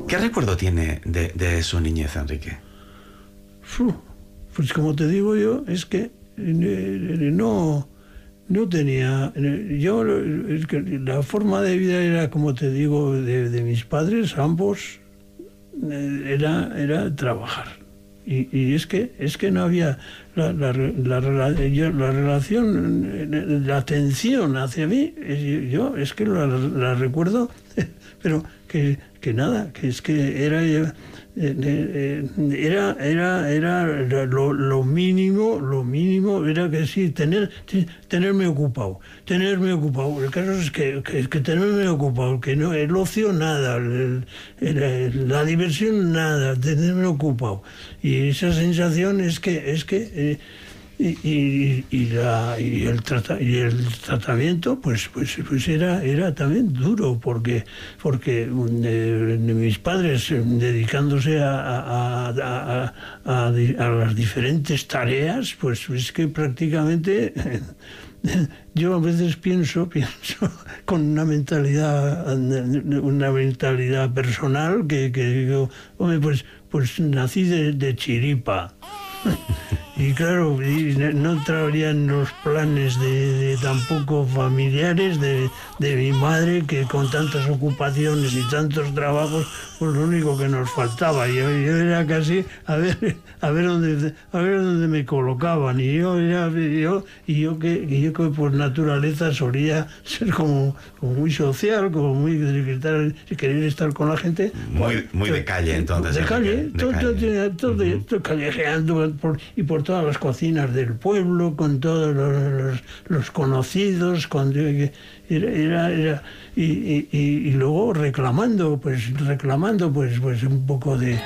¿Qué recuerdo tiene de su niñez, Enrique? Pues como te digo yo, es que no tenía... es que la forma de vida era, como te digo, de mis padres, ambos, era trabajar. Y es que no había la relación, la atención hacia mí, yo es que la recuerdo, pero que nada, que es que era lo mínimo era que sí, tenerme ocupado. El caso es que tenerme ocupado, que no, el ocio nada, la diversión nada, tenerme ocupado. Y esa sensación es que el tratamiento pues era también duro, porque mis padres, dedicándose a las diferentes tareas, pues es que prácticamente yo a veces pienso con una mentalidad personal que digo, hombre, pues nací de chiripa. Y claro, no entraría en los planes de tampoco familiares de mi madre, que con tantas ocupaciones y tantos trabajos, pues lo único que nos faltaba. Yo era casi a ver dónde me colocaban. Y yo que por naturaleza solía ser como muy social, como muy querer estar con la gente. Muy de calle, entonces. De calle, todo callejeando por todas las cocinas del pueblo, con todos los conocidos, y luego reclamando pues un poco de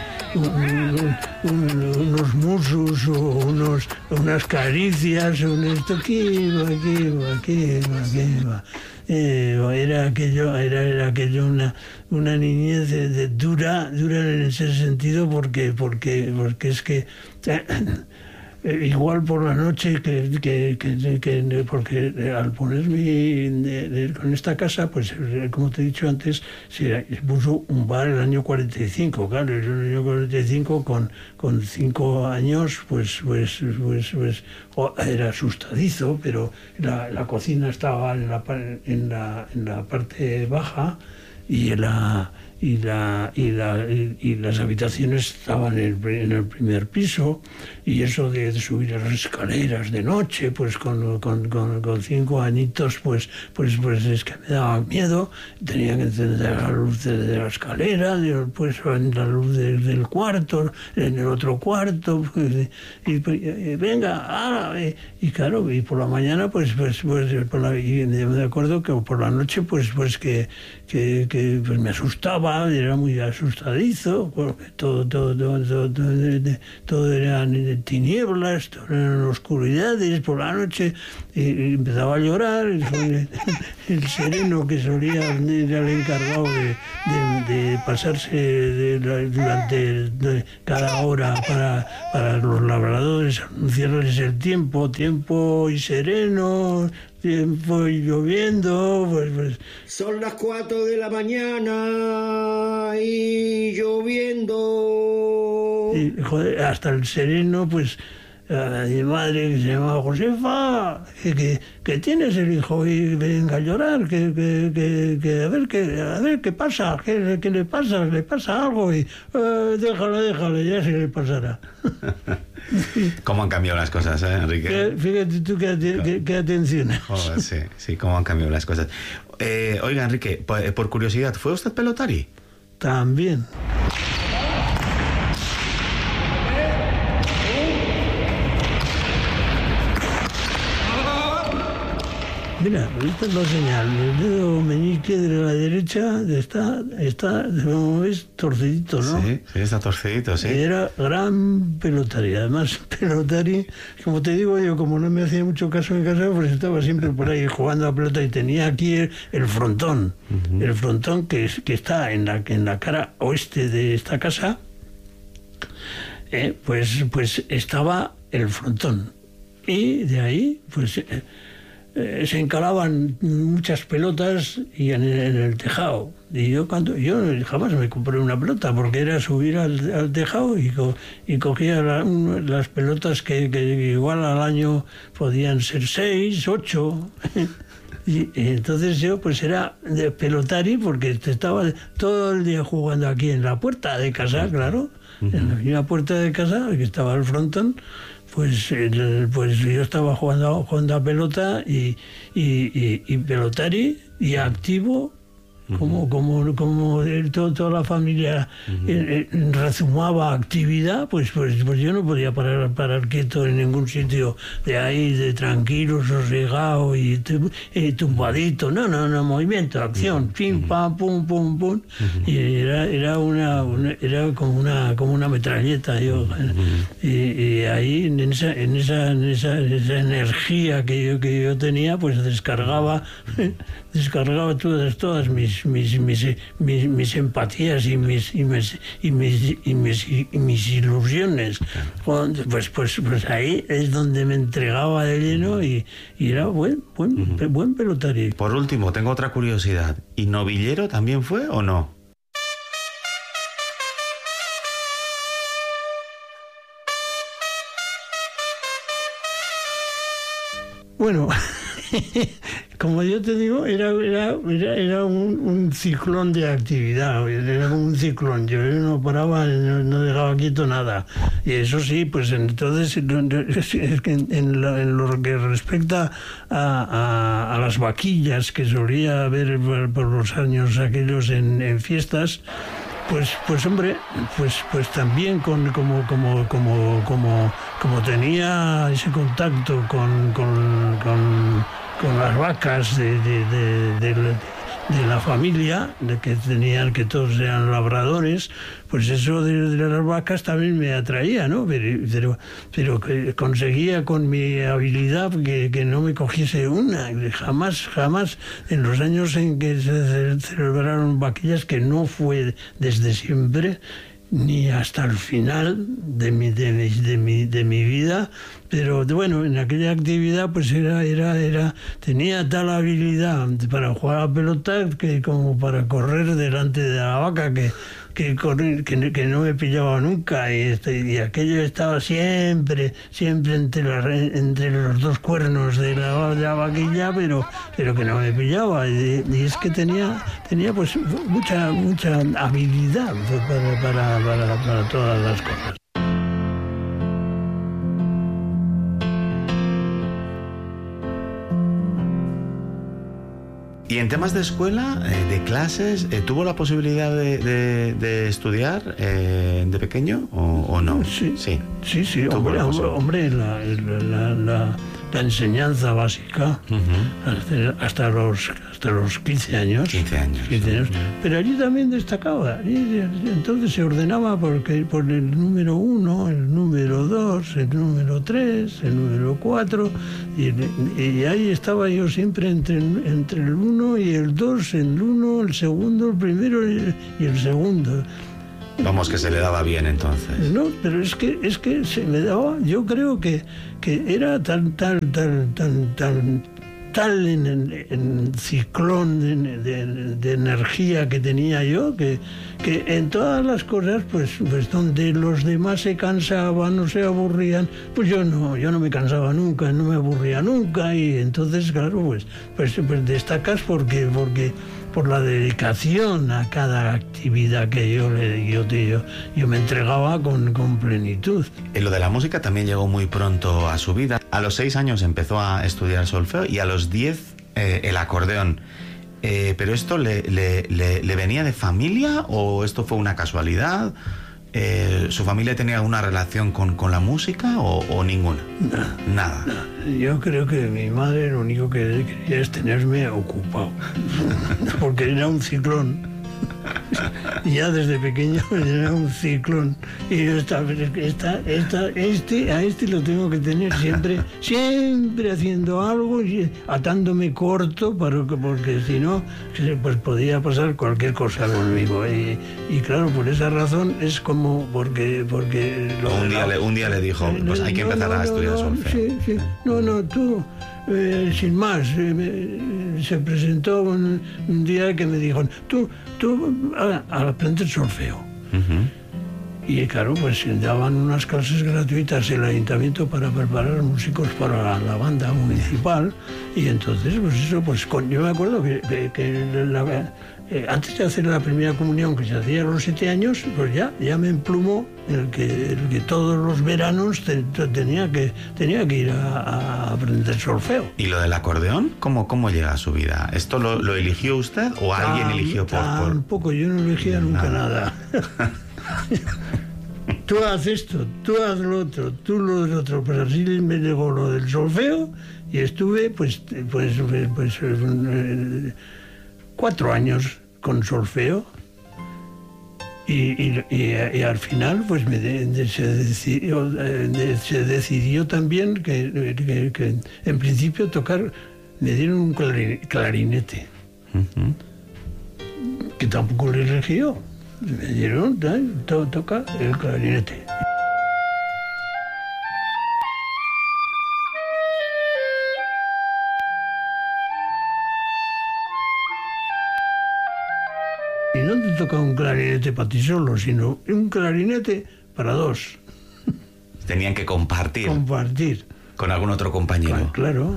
unos musos o unas caricias, esto aquí va. Era aquello una niñez dura en ese sentido, porque es que igual por la noche porque al ponerme con esta casa, pues como te he dicho antes, se puso un bar el año 45, claro, el año 45 con 5 años, pues era asustadizo, pero la cocina estaba en la parte baja, y las habitaciones estaban en el primer piso, y eso de subir las escaleras de noche, pues con 5 añitos, pues es que me daba miedo. Tenía que encender la luz de la escalera, después la luz del cuarto, en el otro cuarto, y venga, y claro, y por la mañana, y me acuerdo que por la noche, pues que me asustaba, era muy asustadizo, porque todo eran tinieblas, todo eran oscuridades por la noche, y empezaba a llorar. El sereno, que solía era el encargado de pasarse durante cada hora para los labradores, anunciarles el tiempo y sereno, tiempo y lloviendo, pues. Son las 4 de la mañana y lloviendo. Y, joder, hasta el sereno, pues, a mi madre, que se llamaba Josefa, que tienes el hijo y venga a llorar, que a ver qué pasa, que le pasa algo, y déjale, ya se le pasará. ¿Cómo han cambiado las cosas, Enrique? Fíjate tú qué atención. Oh, sí, cómo han cambiado las cosas. Oiga, Enrique, por curiosidad, ¿fue usted pelotari? También. Mira, esta es la señal. El dedo meñique de la derecha está, como ves, torcidito, ¿no? Sí, está torcidito, sí. Era gran pelotari. Además, pelotari, como te digo yo, como no me hacía mucho caso en casa, pues estaba siempre por ahí jugando a pelota, y tenía aquí el frontón. Uh-huh. El frontón que está en la cara oeste de esta casa, pues estaba el frontón. Y de ahí, pues se encalaban muchas pelotas y en el tejado. Y yo jamás me compré una pelota, porque era subir al tejado y cogía las pelotas que igual al año podían ser 6, 8. Y entonces yo pues era de pelotari, porque estaba todo el día jugando aquí en la puerta de casa, claro, en la misma puerta de casa, que estaba el frontón. Pues yo estaba jugando a pelota y pelotari y activo, como toda la familia rezumaba actividad, pues yo no podía parar quieto en ningún sitio de ahí, de tranquilo, sosegado y tumbadito. No, movimiento, acción, pim, pam, pum, pum, pum. Y era como una metralleta, yo. Y ahí, en esa energía que yo tenía, pues descargaba todas mis empatías y mis ilusiones. Pues ahí es donde me entregaba de lleno y era buen pelotario. Por último, tengo otra curiosidad. ¿Y novillero también fue o no? Bueno, como yo te digo, era un ciclón de actividad, era un ciclón. Yo no paraba, no dejaba quieto nada. Y eso sí, pues entonces, es que en lo que respecta a las vaquillas que solía haber por los años aquellos en fiestas, pues hombre, pues también como tenía ese contacto con las vacas de la familia, que todos eran labradores, pues eso de las vacas también me atraía, ¿no? Pero que conseguía con mi habilidad que no me cogiese una. Jamás en los años en que se celebraron vaquillas, que no fue desde siempre ni hasta el final de mi vida, pero bueno, en aquella actividad pues tenía tal habilidad para jugar a pelota que como para correr delante de la vaca, que no me pillaba nunca, y aquello estaba siempre entre los dos cuernos de la vaquilla, pero que no me pillaba, y es que tenía pues mucha habilidad para todas las cosas. Y en temas de escuela, de clases, ¿tuvo la posibilidad de estudiar de pequeño o no? Sí, hombre, la enseñanza básica, hasta los 15 años. 15 años. Pero allí también destacaba. Entonces se ordenaba por el número 1, el número 2, el número 3, el número 4. Y ahí estaba yo siempre entre el 1 y el 2, el 1, el segundo, el primero y el segundo. Vamos, que se le daba bien entonces. No, pero es que se me daba, yo creo que era tal en ciclón de energía que tenía yo, que en todas las cosas, pues donde los demás se cansaban o se aburrían, pues yo no me cansaba nunca, no me aburría nunca, y entonces, claro, pues destacas porque por la dedicación a cada actividad que yo me entregaba con plenitud. Lo de la música también llegó muy pronto a su vida. A los 6 años empezó a estudiar solfeo y a los 10 el acordeón. ¿Pero esto le venía de familia o esto fue una casualidad? ¿Su familia tenía alguna relación con la música o ninguna? Nada. Yo creo que mi madre lo único que quería es tenerme ocupado, porque era un ciclón. Y ya desde pequeño era un ciclón. Y yo a este lo tengo que tener siempre haciendo algo, y atándome corto, porque si no, pues podía pasar cualquier cosa conmigo. Y claro, por esa razón es como porque un día le dijo, pues hay que empezar a estudiar solfeo. Sí. Tú sin más, se presentó un día que me dijo, tú a aprender solfeo. Y claro, pues daban unas clases gratuitas en el ayuntamiento para preparar músicos para la banda municipal. Y entonces, pues eso, pues yo me acuerdo que antes de hacer la primera comunión, que se hacía a los 7 años, pues ya me emplumó el que todos los veranos tenía que ir a aprender solfeo. ¿Y lo del acordeón? ¿Cómo llega a su vida? ¿Esto lo eligió usted o alguien eligió por...? Tampoco, yo no elegía nunca nada. Tú haz esto, tú haz lo otro, tú lo del otro, pues así me llegó lo del solfeo y estuve pues 4 años con solfeo y al final pues se decidió también que en principio me dieron un clarinete, que tampoco le eligió. Me dieron, toca el clarinete. Y no te toca un clarinete para ti solo, sino un clarinete para 2. Tenían que compartir. Con algún otro compañero. Claro.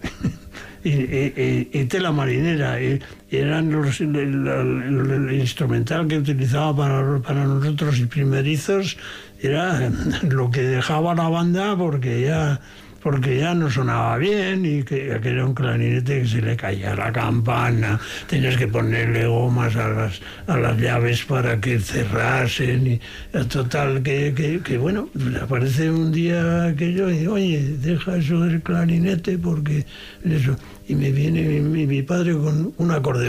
Y tela marinera, eran el instrumental que utilizaba para nosotros y primerizos, era lo que dejaba la banda porque ya no sonaba bien y que era un clarinete que se le caía la campana, tenías que ponerle gomas a las llaves para que cerrasen y total que bueno, aparece un día aquello y oye, deja eso del clarinete porque eso, y me viene mi padre con un acordeón.